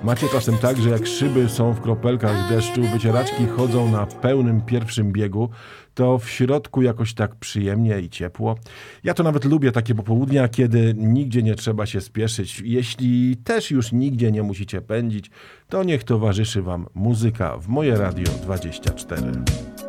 Macie czasem tak, że jak szyby są w kropelkach deszczu, wycieraczki chodzą na pełnym pierwszym biegu, to w środku jakoś tak przyjemnie i ciepło. Ja to nawet lubię takie popołudnia, kiedy nigdzie nie trzeba się spieszyć. Jeśli też już nigdzie nie musicie pędzić, to niech towarzyszy wam muzyka w Moje Radio 24.